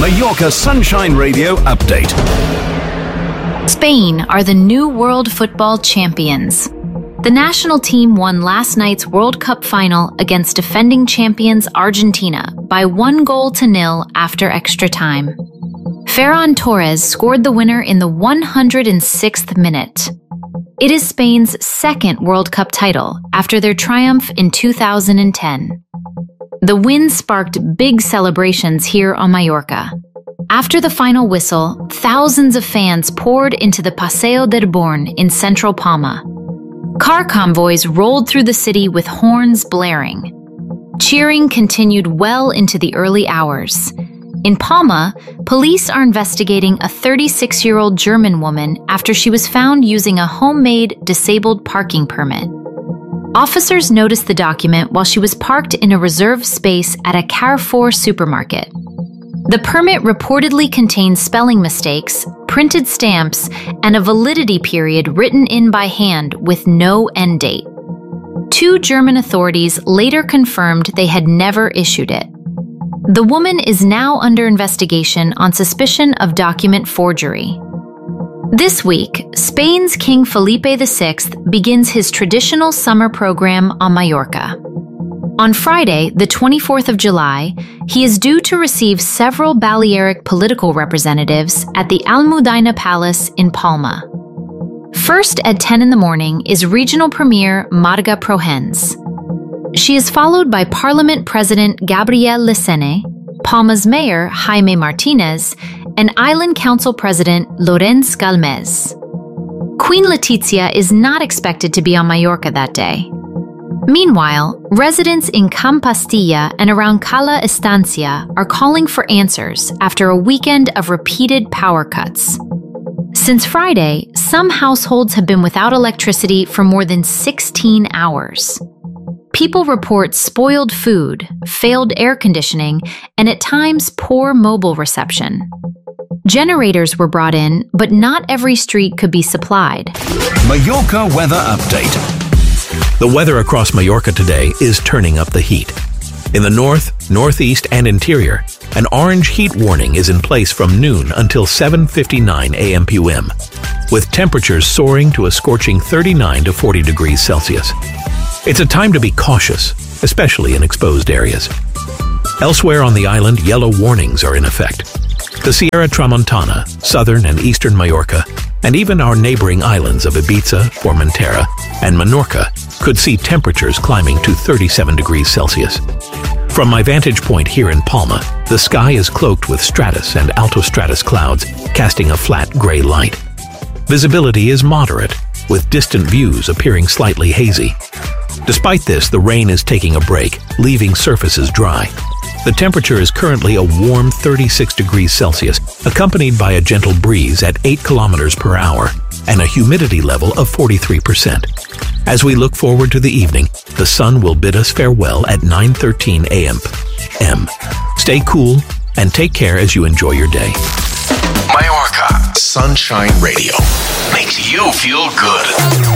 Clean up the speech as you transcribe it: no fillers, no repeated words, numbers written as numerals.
Mallorca Sunshine Radio update. Spain are the new world football champions. The national team won last night's World Cup final against defending champions Argentina by 1-0 after extra time. Ferran Torres scored the winner in the 106th minute. It is Spain's second World Cup title after their triumph in 2010. The win sparked big celebrations here on Mallorca. After the final whistle, thousands of fans poured into the Paseo del Born in central Palma. Car convoys rolled through the city with horns blaring. Cheering continued well into the early hours. In Palma, police are investigating a 36-year-old German woman after she was found using a homemade disabled parking permit. Officers noticed the document while she was parked in a reserved space at a Carrefour supermarket. The permit reportedly contained spelling mistakes, printed stamps, and a validity period written in by hand with no end date. 2 German authorities later confirmed they had never issued it. The woman is now under investigation on suspicion of document forgery. This week, Spain's King Felipe VI begins his traditional summer program on Mallorca. On Friday, the 24th of July, he is due to receive several Balearic political representatives at the Almudena Palace in Palma. First at 10 in the morning is Regional Premier Marga Prohens. She is followed by Parliament President Gabriel Lecene, Palma's Mayor Jaime Martinez, and Island Council President Llorenç Galmez. Queen Letizia is not expected to be on Mallorca that day. Meanwhile, residents in Camp Pastilla and around Cala Estancia are calling for answers after a weekend of repeated power cuts. Since Friday, some households have been without electricity for more than 16 hours. People report spoiled food, failed air conditioning, and at times poor mobile reception. Generators were brought in, but not every street could be supplied. Mallorca weather update. The weather across Mallorca today is turning up the heat. In the north, northeast, and interior, an orange heat warning is in place from noon until 7:59 a.m. p.m., with temperatures soaring to a scorching 39 to 40 degrees Celsius. It's a time to be cautious, especially in exposed areas. Elsewhere on the island, yellow warnings are in effect. The Sierra Tramontana, southern and eastern Mallorca, and even our neighboring islands of Ibiza, Formentera, and Menorca could see temperatures climbing to 37 degrees Celsius. From my vantage point here in Palma, the sky is cloaked with stratus and altostratus clouds, casting a flat gray light. Visibility is moderate, with distant views appearing slightly hazy. Despite this, the rain is taking a break, leaving surfaces dry. The temperature is currently a warm 36 degrees Celsius, accompanied by a gentle breeze at 8 kilometers per hour and a humidity level of 43%. As we look forward to the evening, the sun will bid us farewell at 9:13 a.m. Stay cool and take care as you enjoy your day. Mallorca Sunshine Radio makes you feel good.